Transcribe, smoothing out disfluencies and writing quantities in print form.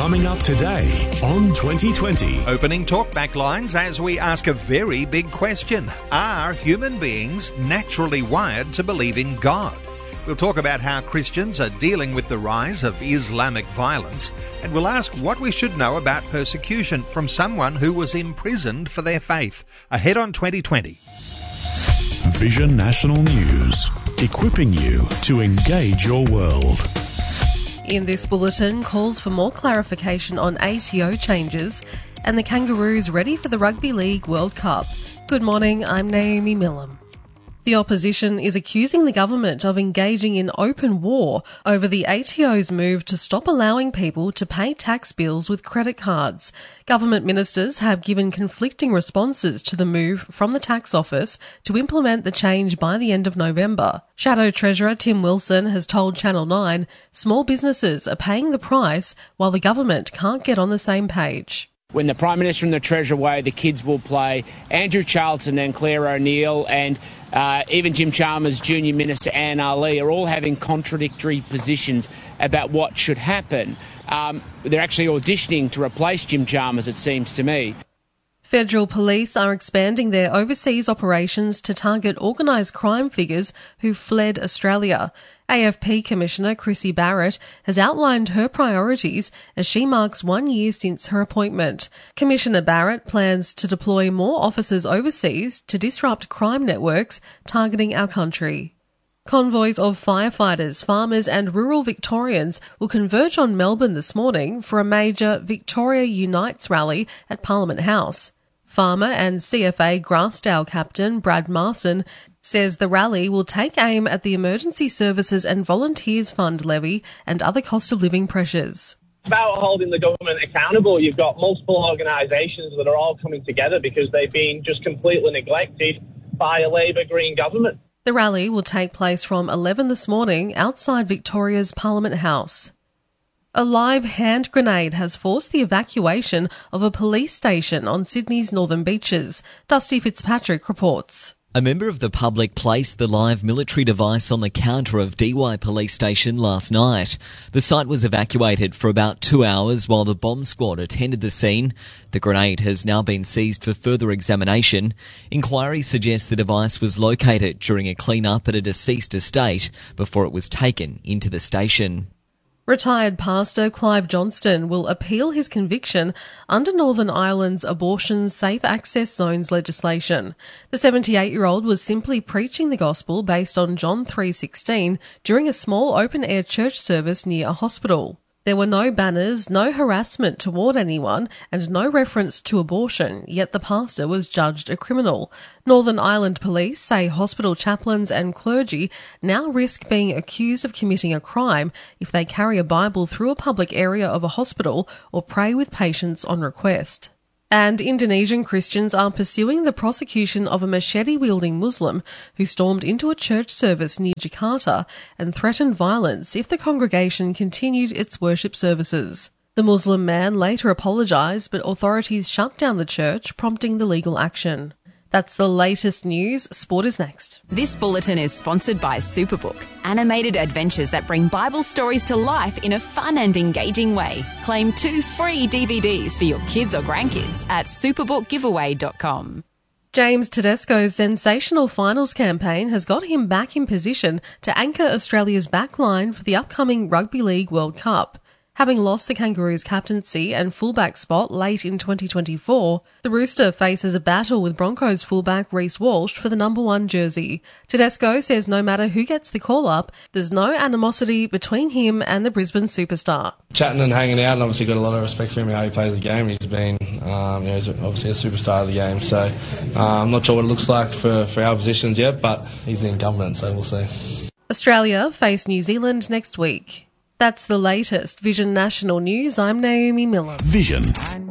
Coming up today on 2020. Opening talkback lines as we ask a very big question. Are human beings naturally wired to believe in God? We'll talk about how Christians are dealing with the rise of Islamic violence, and we'll ask what we should know about persecution from someone who was imprisoned for their faith. Ahead on 2020. Vision National News, equipping you to engage your world. In this bulletin, calls for more clarification on ATO changes, and the Kangaroos ready for the Rugby League World Cup. Good morning, I'm Naomi Millam. The opposition is accusing the government of engaging in open war over the ATO's move to stop allowing people to pay tax bills with credit cards. Government ministers have given conflicting responses to the move from the tax office to implement the change by the end of November. Shadow Treasurer Tim Wilson has told Channel 9 small businesses are paying the price while the government can't get on the same page. When the Prime Minister and the Treasurer away, the kids will play. Andrew Charlton and Claire O'Neill and even Jim Chalmers' Junior Minister Anne Ali are all having contradictory positions about what should happen. They're actually auditioning to replace Jim Chalmers, it seems to me. Federal police are expanding their overseas operations to target organised crime figures who fled Australia. AFP Commissioner Chrissy Barrett has outlined her priorities as she marks 1 year since her appointment. Commissioner Barrett plans to deploy more officers overseas to disrupt crime networks targeting our country. Convoys of firefighters, farmers and rural Victorians will converge on Melbourne this morning for a major Victoria Unites rally at Parliament House. Farmer and CFA Grassdale captain Brad Marson says the rally will take aim at the Emergency Services and Volunteers Fund levy and other cost of living pressures. About holding the government accountable. You've got multiple organisations that are all coming together because they've been just completely neglected by a Labour Green government. The rally will take place from 11 this morning outside Victoria's Parliament House. A live hand grenade has forced the evacuation of a police station on Sydney's northern beaches. Dusty Fitzpatrick reports. A member of the public placed the live military device on the counter of Dee Why Police Station last night. The site was evacuated for about 2 hours while the bomb squad attended the scene. The grenade has now been seized for further examination. Inquiries suggest the device was located during a clean-up at a deceased estate before it was taken into the station. Retired pastor Clive Johnston will appeal his conviction under Northern Ireland's abortion safe access zones legislation. The 78-year-old was simply preaching the gospel based on John 3:16 during a small open-air church service near a hospital. There were no banners, no harassment toward anyone, and no reference to abortion, yet the pastor was judged a criminal. Northern Ireland police say hospital chaplains and clergy now risk being accused of committing a crime if they carry a Bible through a public area of a hospital or pray with patients on request. And Indonesian Christians are pursuing the prosecution of a machete-wielding Muslim who stormed into a church service near Jakarta and threatened violence if the congregation continued its worship services. The Muslim man later apologised, but authorities shut down the church, prompting the legal action. That's the latest news. Sport is next. This bulletin is sponsored by Superbook, animated adventures that bring Bible stories to life in a fun and engaging way. Claim 2 free DVDs for your kids or grandkids at superbookgiveaway.com. James Tedesco's sensational finals campaign has got him back in position to anchor Australia's backline for the upcoming Rugby League World Cup. Having lost the Kangaroos' captaincy and fullback spot late in 2024, the Rooster faces a battle with Broncos fullback Reece Walsh for the number 1 jersey. Tedesco says no matter who gets the call-up, there's no animosity between him and the Brisbane superstar. Chatting and hanging out, and obviously got a lot of respect for him and how he plays the game. He's been, he's obviously a superstar of the game, so I'm not sure what it looks like for our positions yet, but he's the incumbent, so we'll see. Australia face New Zealand next week. That's the latest Vision National News. I'm Naomi Millam. Vision